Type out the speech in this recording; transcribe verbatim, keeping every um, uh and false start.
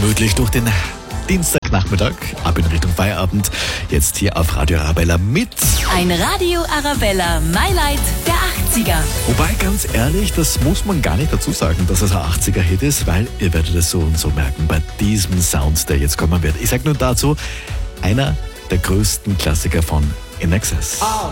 gemütlich durch den Dienstagnachmittag, ab in Richtung Feierabend. Jetzt hier auf Radio Arabella mit... Ein Radio Arabella, My-Light der achtziger. Wobei, ganz ehrlich, das muss man gar nicht dazu sagen, dass es ein achtziger-Hit ist, weil ihr werdet es so und so merken bei diesem Sound, der jetzt kommen wird. Ich sag nur dazu, einer der größten Klassiker von In Excess. Oh.